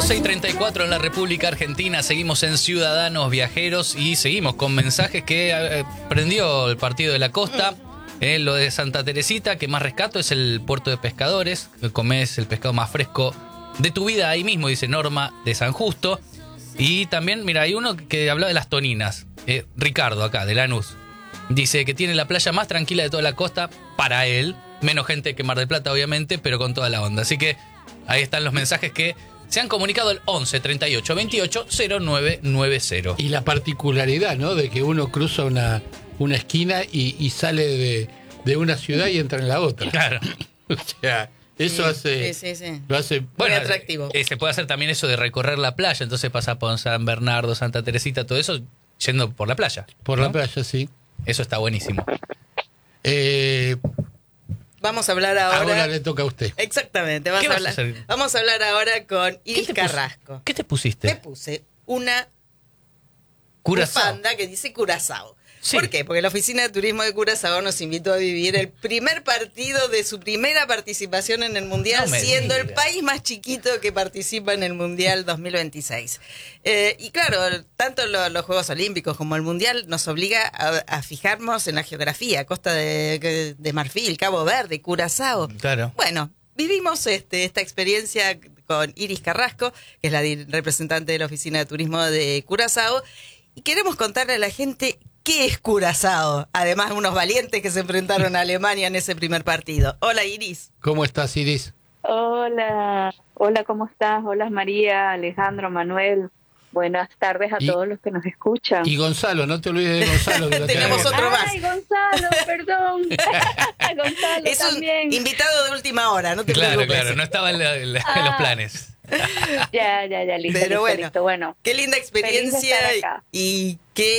12:34 en la República Argentina. Seguimos en Ciudadanos Viajeros y seguimos con mensajes que prendió el Partido de la Costa. Lo de Santa Teresita, que más rescato es el puerto de pescadores. Comés el pescado más fresco de tu vida ahí mismo, dice Norma de San Justo. Y también, mira, hay uno que habla de las Toninas. Ricardo, acá, de Lanús. Dice que tiene la playa más tranquila de toda la costa para él. Menos gente que Mar del Plata, obviamente, pero con toda la onda. Así que ahí están los mensajes que se han comunicado al 11 38 28 0990. Y la particularidad, ¿no? De que uno cruza una esquina y sale de una ciudad y entra en la otra. Claro. O sea, eso Sí. lo hace Muy atractivo. Se puede hacer también eso de recorrer la playa. Entonces pasa por San Bernardo, Santa Teresita, todo eso, yendo por la playa. por ¿no? la playa, sí. Eso está buenísimo. Vamos a hablar ahora. Ahora le toca a usted. Exactamente. ¿Qué vas a hacer? Vamos a hablar ahora con Iris Carrasco. ¿Qué te pusiste? Me puse una Curazao. bufanda que dice Curazao. Sí. ¿Por qué? Porque la Oficina de Turismo de Curazao nos invitó a vivir el primer partido de su primera participación en el Mundial, No me siendo el digas. país más chiquito que participa en el Mundial 2026. Y claro, tanto los Juegos Olímpicos como el Mundial nos obliga a fijarnos en la geografía, Costa de Marfil, Cabo Verde, Curazao. Claro. Bueno, vivimos esta experiencia con Iris Carrasco, que es la representante de la Oficina de Turismo de Curazao, y queremos contarle a la gente qué es Curazao, además de unos valientes que se enfrentaron a Alemania en ese primer partido. Hola, Iris. ¿Cómo estás, Iris? Hola, ¿cómo estás? Hola María, Alejandro, Manuel. Buenas tardes a todos los que nos escuchan. Y Gonzalo, no te olvides de Gonzalo. Que lo Tenemos otro más. Ay, Gonzalo, perdón. Gonzalo Es un también. invitado de última hora, no te Claro, preocupes. claro, no estaba en los planes. Ya, listo, Pero listo. Bueno, qué linda experiencia. Feliz de estar acá. Y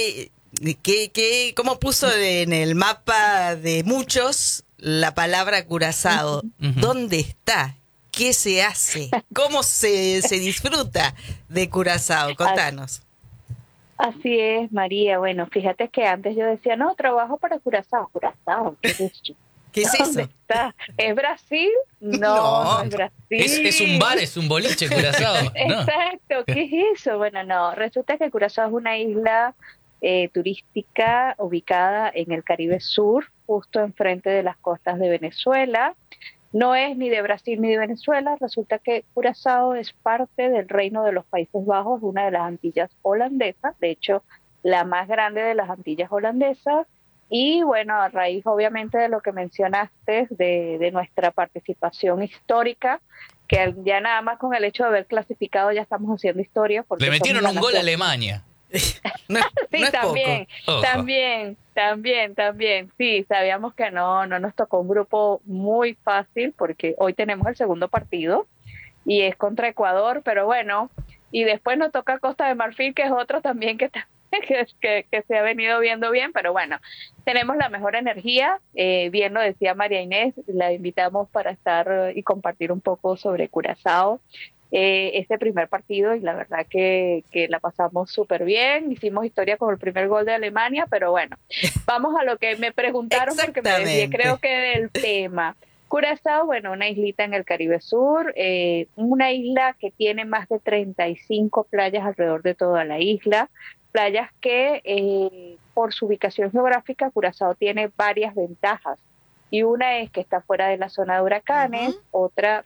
cómo puso en el mapa de muchos la palabra Curazao. Ujú. ¿Dónde está? ¿Qué se hace? ¿Cómo se disfruta de Curazao? Contanos. así es, María. Bueno, fíjate que antes yo decía, no, trabajo para Curazao. Curazao, ¿qué es eso? ¿Qué es ¿Dónde eso? está? ¿Es Brasil? No. No es Brasil. Es un bar, es un boliche, Curazao. ¿no? Exacto, ¿qué es eso? Bueno, no, resulta que Curazao es una isla turística ubicada en el Caribe Sur, justo enfrente de las costas de Venezuela. No es ni de Brasil ni de Venezuela, resulta que Curazao es parte del Reino de los Países Bajos, una de las Antillas holandesas, de hecho, la más grande de las Antillas holandesas. Y bueno, a raíz obviamente de lo que mencionaste, de nuestra participación histórica, que ya nada más con el hecho de haber clasificado ya estamos haciendo historia. Porque Le metieron somos un la gol a nación. Alemania. No, Sí, no es también, Ojo. también. Sí, sabíamos que no nos tocó un grupo muy fácil porque hoy tenemos el segundo partido y es contra Ecuador, pero bueno, y después nos toca Costa de Marfil, que es otro también que se ha venido viendo bien, pero bueno, tenemos la mejor energía, bien lo decía María Inés, la invitamos para estar y compartir un poco sobre Curazao. Este primer partido y la verdad que la pasamos súper bien, hicimos historia con el primer gol de Alemania, pero bueno, vamos a lo que me preguntaron porque me desvié creo que del tema. Curazao, bueno, una islita en el Caribe Sur, una isla que tiene más de 35 playas alrededor de toda la isla, playas que por su ubicación geográfica Curazao tiene varias ventajas y una es que está fuera de la zona de huracanes, otra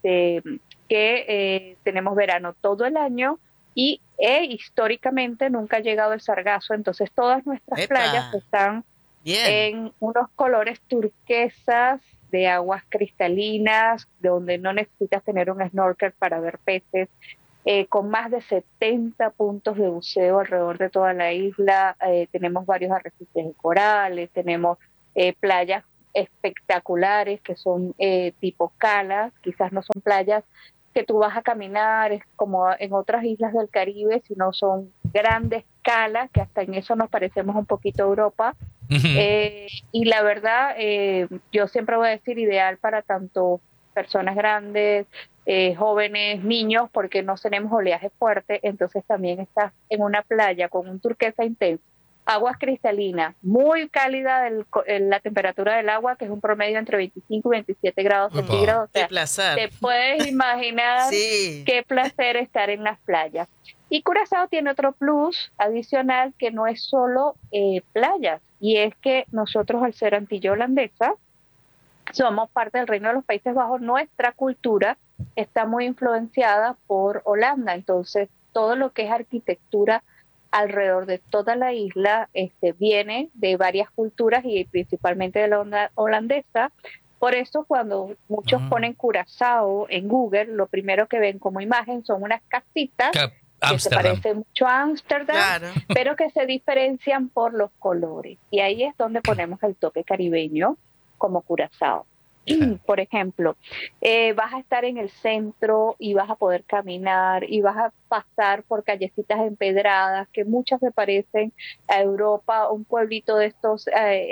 que tenemos verano todo el año y históricamente nunca ha llegado el sargazo, entonces todas nuestras playas están en unos colores turquesas de aguas cristalinas, donde no necesitas tener un snorkel para ver peces, con más de 70 puntos de buceo alrededor de toda la isla, tenemos varios arrecifes de corales, tenemos playas espectaculares que son tipo calas, quizás no son playas que tú vas a caminar como en otras islas del Caribe, sino son grandes calas, que hasta en eso nos parecemos un poquito a Europa. Y la verdad, yo siempre voy a decir ideal para tanto personas grandes, jóvenes, niños, porque no tenemos oleaje fuerte, entonces también estás en una playa con un turquesa intenso, Aguas cristalinas, muy cálida la temperatura del agua, que es un promedio entre 25 y 27 grados Upa. centígrados. O Qué sea, placer. te puedes imaginar Sí. qué placer estar en las playas. Y Curazao tiene otro plus adicional que no es solo playas, y es que nosotros, al ser Antilla Holandesa, somos parte del Reino de los Países Bajos. Nuestra cultura está muy influenciada por Holanda, entonces todo lo que es arquitectura alrededor de toda la isla viene de varias culturas y principalmente de la holandesa. Por eso cuando muchos ponen Curazao en Google, lo primero que ven como imagen son unas casitas que se Ámsterdam. parecen mucho a Ámsterdam, Claro. pero que se diferencian por los colores. Y ahí es donde ponemos el toque caribeño como Curazao. Por ejemplo, vas a estar en el centro y vas a poder caminar y vas a pasar por callecitas empedradas que muchas se parecen a Europa, un pueblito de estos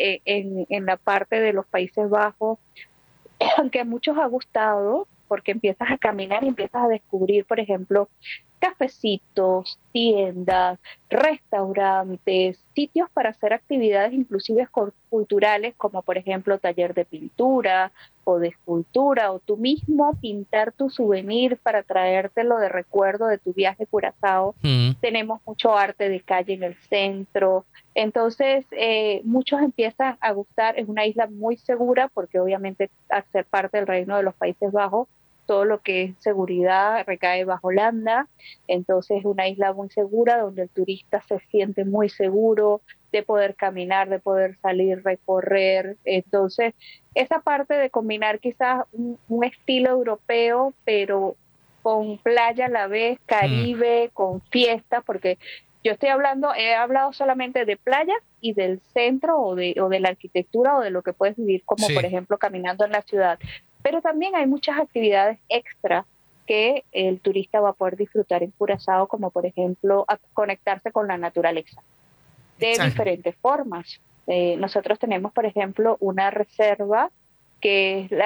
en la parte de los Países Bajos, aunque a muchos ha gustado porque empiezas a caminar y empiezas a descubrir, por ejemplo, cafecitos, tiendas, restaurantes, sitios para hacer actividades inclusive culturales, como por ejemplo taller de pintura o de escultura, o tú mismo pintar tu souvenir para traértelo de recuerdo de tu viaje a Curazao. Tenemos mucho arte de calle en el centro, entonces muchos empiezan a gustar. Es una isla muy segura porque obviamente al ser parte del Reino de los Países Bajos, todo lo que es seguridad recae bajo Holanda, entonces es una isla muy segura donde el turista se siente muy seguro de poder caminar, de poder salir, recorrer. Entonces esa parte de combinar quizás un estilo europeo, pero con playa a la vez, Caribe, con fiesta, porque yo he hablado solamente de playa y del centro o de la arquitectura o de lo que puedes vivir, como Sí. por ejemplo caminando en la ciudad. Pero también hay muchas actividades extra que el turista va a poder disfrutar en Curazao, como por ejemplo conectarse con la naturaleza de Exacto. diferentes formas. Nosotros tenemos, por ejemplo, una reserva que es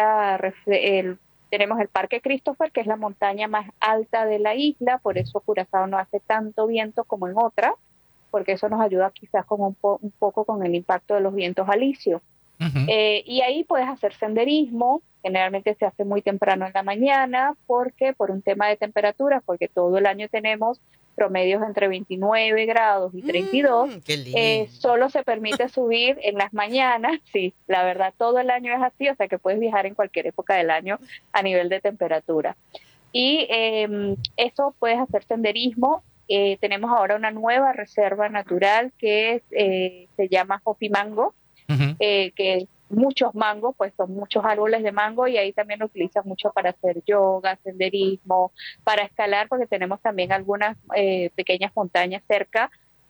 tenemos el Parque Christopher, que es la montaña más alta de la isla, por eso Curazao no hace tanto viento como en otras, porque eso nos ayuda quizás con un poco con el impacto de los vientos alisios. Y ahí puedes hacer senderismo, generalmente se hace muy temprano en la mañana, porque por un tema de temperaturas, porque todo el año tenemos promedios entre 29 grados y 32, Qué lindo. solo se permite subir en las mañanas. Sí, la verdad todo el año es así, o sea que puedes viajar en cualquier época del año a nivel de temperatura. Y eso, puedes hacer senderismo. Tenemos ahora una nueva reserva natural que se llama Hopimango, que muchos mangos, pues son muchos árboles de mango, y ahí también lo utilizan mucho para hacer yoga, senderismo, para escalar, porque tenemos también algunas pequeñas montañas cerca,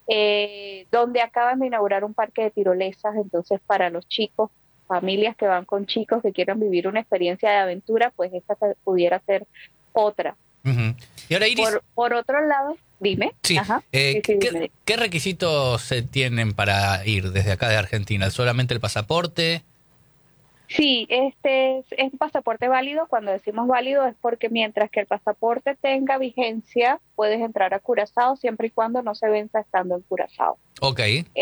donde acaban de inaugurar un parque de tirolesas. Entonces para los chicos, familias que van con chicos que quieran vivir una experiencia de aventura, pues esta pudiera ser otra. Y ahora, Iris, Por otro lado, dime. sí, Ajá. Sí, dime. ¿qué requisitos se tienen para ir desde acá de Argentina? ¿Solamente el pasaporte? Sí, este es un pasaporte válido. Cuando decimos válido es porque mientras que el pasaporte tenga vigencia, puedes entrar a Curazao siempre y cuando no se venza estando en Curazao. Ok.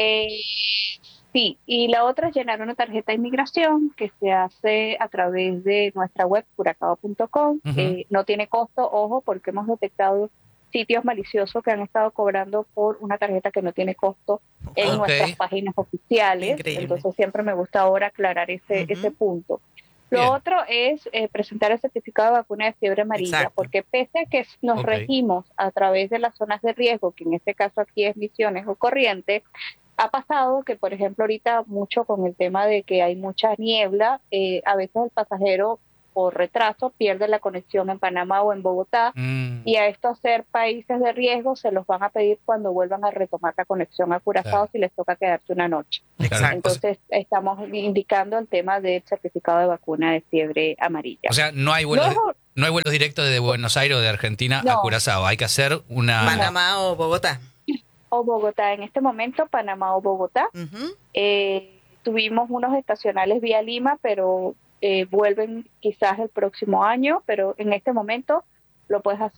Sí, y la otra es llenar una tarjeta de inmigración que se hace a través de nuestra web, curacao.com. No tiene costo, ojo, porque hemos detectado sitios maliciosos que han estado cobrando por una tarjeta que no tiene costo en nuestras páginas oficiales. Increíble. Entonces siempre me gusta ahora aclarar ese punto. Bien. Lo otro es presentar el certificado de vacuna de fiebre amarilla, Exacto. porque pese a que nos regimos a través de las zonas de riesgo, que en este caso aquí es Misiones o Corrientes, ha pasado que, por ejemplo, ahorita mucho con el tema de que hay mucha niebla, a veces el pasajero por retraso pierde la conexión en Panamá o en Bogotá, y a estos ser países de riesgo se los van a pedir cuando vuelvan a retomar la conexión a Curazao, Claro. si les toca quedarse una noche. Exacto. Entonces estamos indicando el tema del certificado de vacuna de fiebre amarilla. O sea, no hay vuelos, Luego, no hay vuelos directos desde Buenos Aires o de Argentina a No. Curazao. Hay que hacer una... Panamá o Bogotá. o Bogotá, en este momento Panamá o Bogotá. Ujú. Tuvimos unos estacionales vía Lima, pero vuelven quizás el próximo año, pero en este momento lo puedes hacer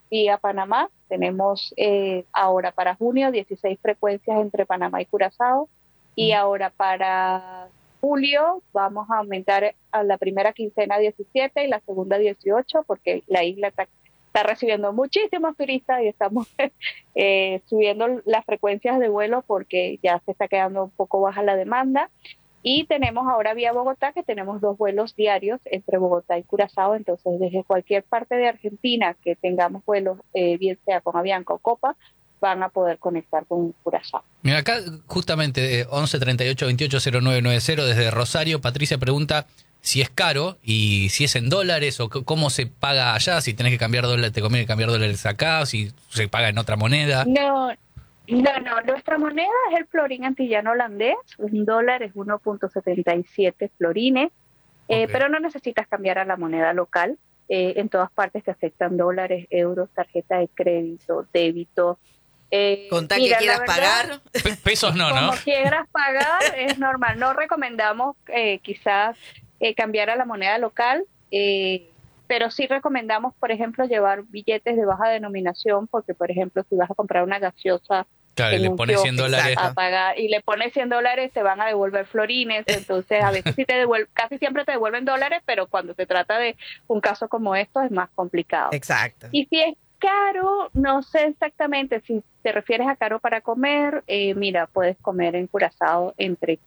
vía Panamá. Tenemos ahora para junio 16 frecuencias entre Panamá y Curazao, y ahora para julio vamos a aumentar a la primera quincena 17 y la segunda 18, porque la isla está recibiendo muchísimos turistas y estamos subiendo las frecuencias de vuelo porque ya se está quedando un poco baja la demanda. Y tenemos ahora vía Bogotá, que tenemos 2 vuelos diarios entre Bogotá y Curazao. Entonces, desde cualquier parte de Argentina que tengamos vuelos, bien sea con Avianca o Copa, van a poder conectar con Curazao. Mira, acá justamente 11 38 28 0990 desde Rosario, Patricia pregunta si es caro y si es en dólares o cómo se paga allá, si tenés que cambiar dólares, te conviene cambiar dólares acá, o si se paga en otra moneda. No, nuestra moneda es el florín antillano holandés, $1 es 1.77 florines, pero no necesitas cambiar a la moneda local. En todas partes te aceptan dólares, euros, tarjeta de crédito, débito. Contá que quieras pagar. Pesos no, Como quieras pagar, es normal. No recomendamos quizás cambiar a la moneda local, pero sí recomendamos, por ejemplo, llevar billetes de baja denominación, porque, por ejemplo, si vas a comprar una gaseosa, claro, y le pones $100 a pagar y le pones $100, te van a devolver florines. Entonces, a veces sí casi siempre te devuelven dólares, pero cuando se trata de un caso como esto es más complicado. Exacto. Y si es caro, no sé exactamente si te refieres a caro para comer. Mira, puedes comer en Curazao entre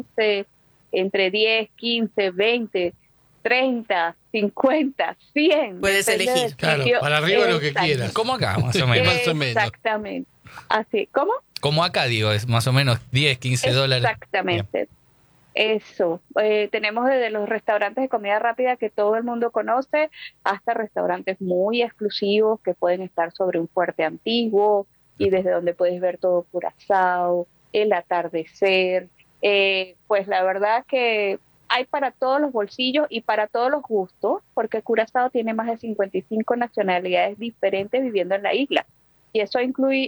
10, 15, 20, 30, 50, 100. Puedes elegir. Claro, para arriba lo que quieras. Como acá, más o menos. Más o menos. Exactamente. Así, ¿cómo? Como acá, digo, es más o menos 10, 15 dólares. Exactamente. Bien. Eso. Tenemos desde los restaurantes de comida rápida que todo el mundo conoce hasta restaurantes muy exclusivos que pueden estar sobre un fuerte antiguo y desde donde puedes ver todo Curazao, el atardecer. Pues la verdad que hay para todos los bolsillos y para todos los gustos, porque Curazao tiene más de 55 nacionalidades diferentes viviendo en la isla. Y eso ha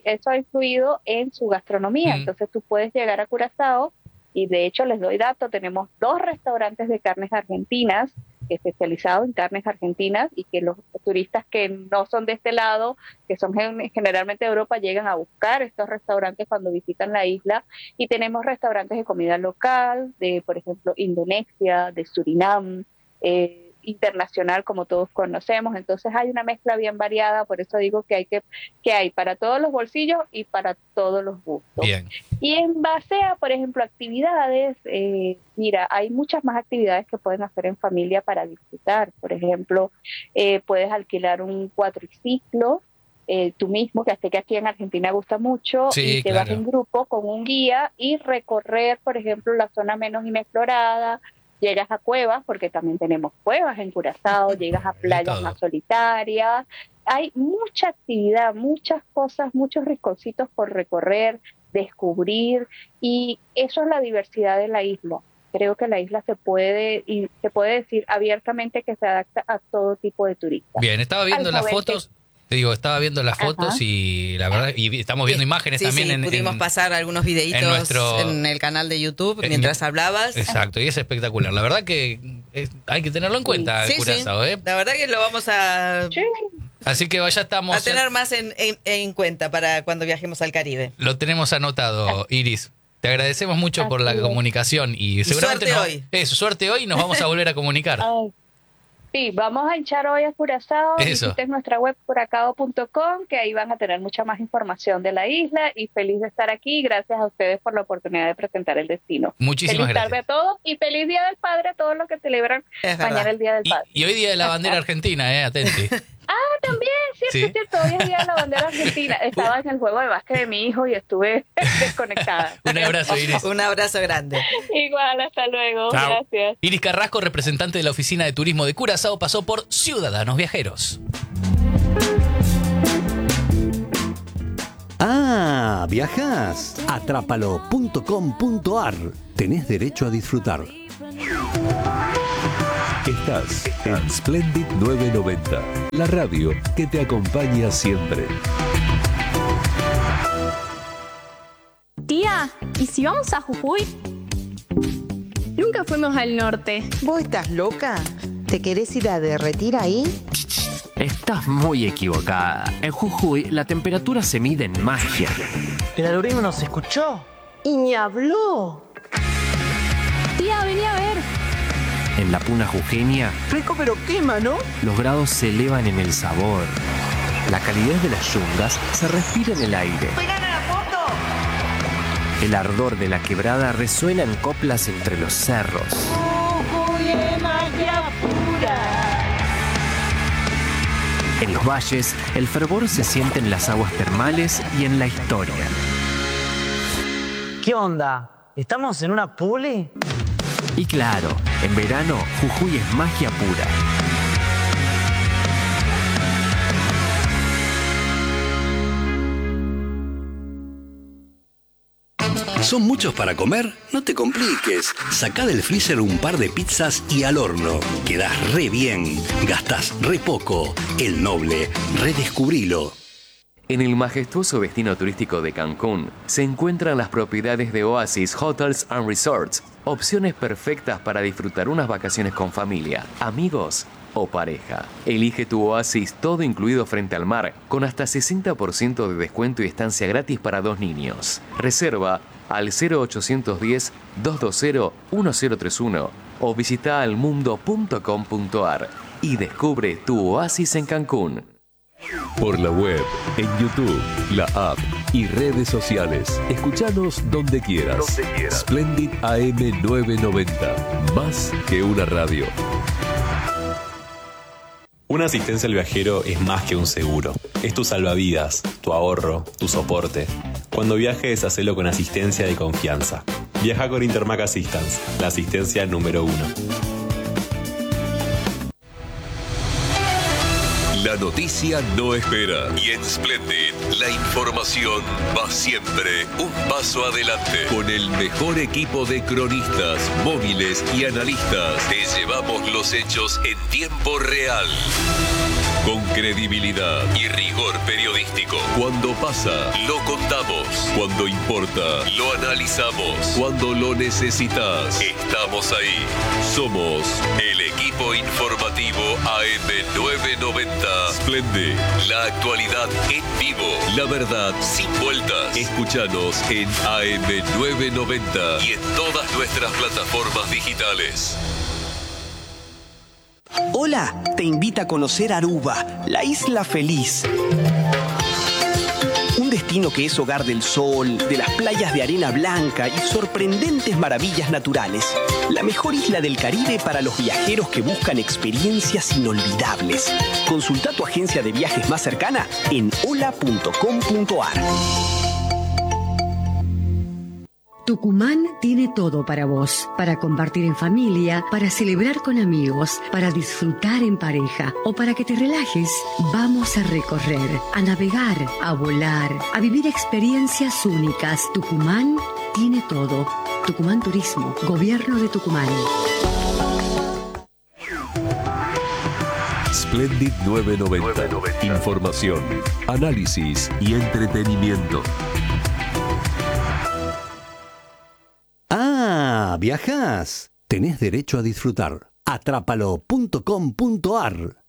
influido en su gastronomía. Entonces tú puedes llegar a Curazao y de hecho les doy dato, tenemos 2 restaurantes de carnes argentinas especializados en carnes argentinas y que los turistas que no son de este lado, que son generalmente de Europa, llegan a buscar estos restaurantes cuando visitan la isla. Y tenemos restaurantes de comida local, de por ejemplo Indonesia, de Surinam, internacional como todos conocemos. Entonces hay una mezcla bien variada, por eso digo que hay para todos los bolsillos y para todos los gustos. Bien. Y en base a, por ejemplo, actividades, mira, hay muchas más actividades que pueden hacer en familia para disfrutar. Por ejemplo, puedes alquilar un cuatriciclo tú mismo, que hasta que aquí en Argentina gusta mucho, sí, y te claro. vas en grupo con un guía y recorrer, por ejemplo, la zona menos inexplorada. Llegas a cuevas, porque también tenemos cuevas en Curazao, llegas a playas más solitarias. Hay mucha actividad, muchas cosas, muchos rinconcitos por recorrer, descubrir, y eso es la diversidad de la isla. Creo que la isla se puede decir abiertamente que se adapta a todo tipo de turistas. Bien, estaba viendo las fotos. Te digo, estaba viendo las fotos y la verdad, y estamos viendo imágenes también. Sí, pudimos pasar algunos videitos en el canal de YouTube mientras hablabas. Exacto, y es espectacular. La verdad que hay que tenerlo en cuenta, Curazao. La verdad que lo vamos a... Sí. Así que ya estamos... A tener más en cuenta para cuando viajemos al Caribe. Lo tenemos anotado, Iris. Te agradecemos mucho por la comunicación y seguramente suerte hoy. Suerte hoy, nos vamos a volver a comunicar. Sí, vamos a hinchar hoy a Curazao. Eso. Visiten nuestra web curacao.com, que ahí van a tener mucha más información de la isla, y feliz de estar aquí. Gracias a ustedes por la oportunidad de presentar el destino. Muchísimas gracias. Feliz tarde a todos y feliz Día del Padre a todos los que celebran mañana el Día del Padre. Y hoy Día de la Bandera Argentina, atenti. También, sí, es cierto, hoy es Día de la Bandera Argentina. Estaba en el juego de básquet de mi hijo y estuve desconectada. Un abrazo, Iris. Un abrazo grande. Igual, hasta luego. Chao. Gracias. Iris Carrasco, representante de la Oficina de Turismo de Curazao, pasó por Ciudadanos Viajeros. Ah, ¿viajás? Atrápalo.com.ar. Tenés derecho a disfrutar. Estás en Splendid 990, la radio que te acompaña siempre. Tía, ¿y si vamos a Jujuy? Nunca fuimos al norte. ¿Vos estás loca? ¿Te querés ir a derretir ahí? Estás muy equivocada. En Jujuy la temperatura se mide en magia. ¿El algoritmo nos escuchó? Y ni habló. Tía, vení a ver. En la puna jujeña, Rico pero quema, ¿no? los grados se elevan en el sabor. La calidez de las yungas se respira en el aire. El ardor de la quebrada resuena en coplas entre los cerros. En los valles, el fervor se siente en las aguas termales y en la historia. ¿Qué onda? ¿Estamos en una puli? Y claro, en verano, Jujuy es magia pura. ¿Son muchos para comer? No te compliques. Sacá del freezer un par de pizzas y al horno. Quedás re bien. Gastás re poco. El Noble. Redescubrilo. En el majestuoso destino turístico de Cancún se encuentran las propiedades de Oasis Hotels and Resorts, opciones perfectas para disfrutar unas vacaciones con familia, amigos o pareja. Elige tu oasis todo incluido frente al mar, con hasta 60% de descuento y estancia gratis para 2 niños. Reserva al 0810-220-1031 o visita almundo.com.ar y descubre tu oasis en Cancún. Por la web, en YouTube, la app y redes sociales. Escuchanos donde quieras. Splendid AM 990. Más que una radio. Una asistencia al viajero es más que un seguro. Es tu salvavidas, tu ahorro, tu soporte. Cuando viajes, hacelo con asistencia de confianza. Viaja con Intermac Assistance, la asistencia número 1. La noticia no espera. Y en Splendid, la información va siempre un paso adelante. Con el mejor equipo de cronistas, móviles y analistas, te llevamos los hechos en tiempo real. Con credibilidad y rigor periodístico. Cuando pasa, lo contamos. Cuando importa, lo analizamos. Cuando lo necesitas, estamos ahí. Somos el equipo informativo AM990. Splendid, la actualidad en vivo. La verdad sin vueltas. Escúchanos en AM990 y en todas nuestras plataformas digitales. Hola, te invita a conocer Aruba, la isla feliz. Un destino que es hogar del sol, de las playas de arena blanca y sorprendentes maravillas naturales. La mejor isla del Caribe para los viajeros que buscan experiencias inolvidables. Consulta tu agencia de viajes más cercana en hola.com.ar. Tucumán tiene todo para vos, para compartir en familia, para celebrar con amigos, para disfrutar en pareja o para que te relajes. Vamos a recorrer, a navegar, a volar, a vivir experiencias únicas. Tucumán tiene todo. Tucumán Turismo, Gobierno de Tucumán. Splendid 990. Información, análisis y entretenimiento. Ah, ¿viajás? Tenés derecho a disfrutar. Atrápalo.com.ar